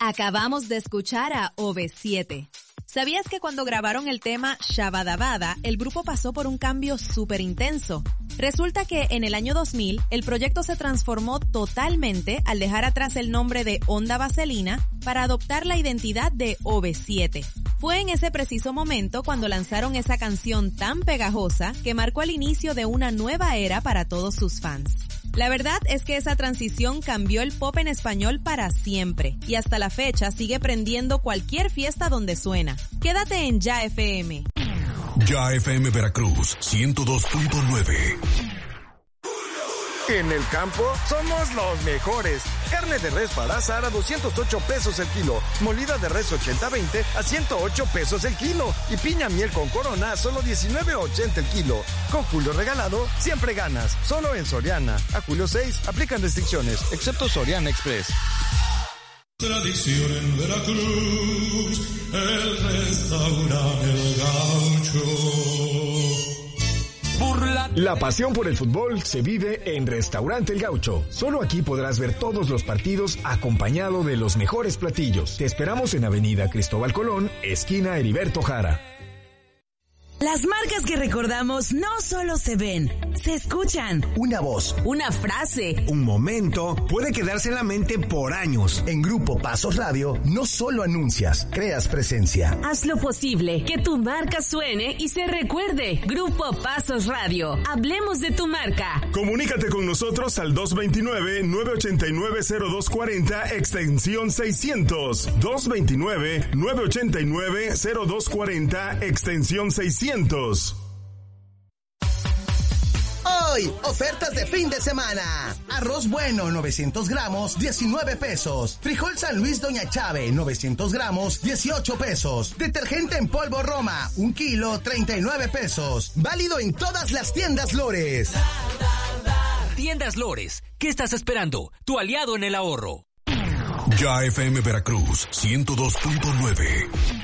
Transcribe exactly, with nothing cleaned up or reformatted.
Acabamos de escuchar a O V siete. ¿Sabías que cuando grabaron el tema Shabadabada, el grupo pasó por un cambio súper intenso? Resulta que en el año dos mil, el proyecto se transformó totalmente al dejar atrás el nombre de Onda Vaselina para adoptar la identidad de O V siete. Fue en ese preciso momento cuando lanzaron esa canción tan pegajosa que marcó el inicio de una nueva era para todos sus fans. La verdad es que esa transición cambió el pop en español para siempre y hasta la fecha sigue prendiendo cualquier fiesta donde suena. Quédate en Ya F M. Ya F M Veracruz ciento dos punto nueve. En el campo somos los mejores. Carne de res para asar a doscientos ocho pesos el kilo. Molida de res ochenta veinte a ciento ocho pesos el kilo. Y piña miel con corona a solo diecinueve ochenta el kilo. Con Julio regalado, siempre ganas. Solo en Soriana. A julio seis, aplican restricciones, excepto Soriana Express. Tradición en Veracruz, el restaurante El Gaucho. La pasión por el fútbol se vive en Restaurante El Gaucho. Solo aquí podrás ver todos los partidos acompañado de los mejores platillos. Te esperamos en Avenida Cristóbal Colón, esquina Heriberto Jara. Las marcas que recordamos no solo se ven, se escuchan. Una voz, una frase, un momento puede quedarse en la mente por años. En Grupo Pasos Radio no solo anuncias, creas presencia. Haz lo posible que tu marca suene y se recuerde. Grupo Pasos Radio. Hablemos de tu marca. Comunícate con nosotros al dos dos nueve, nueve ocho nueve, cero dos cuatro cero extensión seiscientos. dos dos nueve, nueve ocho nueve, cero dos cuatro cero extensión seiscientos. Hoy, ofertas de fin de semana. Arroz bueno, novecientos gramos, diecinueve pesos. Frijol San Luis Doña Chave, novecientos gramos, dieciocho pesos. Detergente en polvo Roma, un kilo, treinta y nueve pesos. Válido en todas las tiendas Lores. Tiendas Lores, ¿qué estás esperando? Tu aliado en el ahorro. Ya F M Veracruz ciento dos punto nueve.